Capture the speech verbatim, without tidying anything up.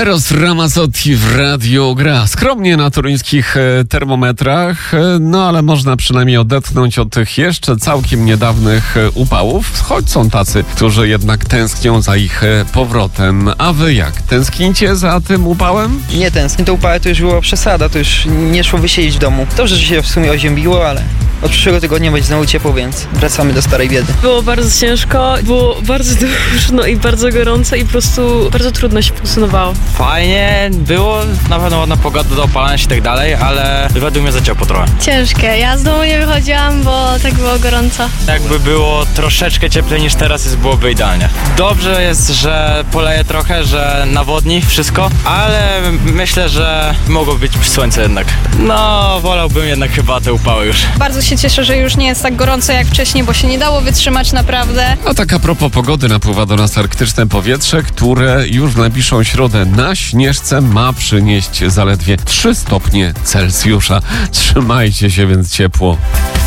Eros Ramazzotti w Radio gra. Skromnie na toruńskich e, termometrach, e, no ale można przynajmniej odetchnąć od tych jeszcze całkiem niedawnych e, upałów, choć są tacy, którzy jednak tęsknią za ich e, powrotem. A wy jak? Tęsknicie za tym upałem? Nie tęsknię, to upały to już była przesada, to już nie szło wysiedzieć w domu. Dobrze, że się w sumie oziębiło, ale od przyszłego tygodnia będzie znowu ciepło, więc wracamy do starej biedy. Było bardzo ciężko, było bardzo duszno i bardzo gorąco i po prostu bardzo trudno się funkcjonowało. Fajnie było, na pewno ładna pogoda do opalania się i tak dalej, ale według mnie za ciepło trochę. Ciężkie, ja z domu nie wychodziłam, bo tak było gorąco. Jakby było troszeczkę cieplej niż teraz, jest, byłoby idealnie. Dobrze jest, że poleje trochę, że nawodni wszystko, ale myślę, że mogło być słońce jednak. No, wolałbym jednak chyba te upały już. Bardzo się cieszę, że już nie jest tak gorąco jak wcześniej, bo się nie dało wytrzymać naprawdę. A tak a propos pogody, napływa do nas arktyczne powietrze, które już w najbliższą środę na Śnieżce ma przynieść zaledwie trzy stopnie Celsjusza. Trzymajcie się więc ciepło.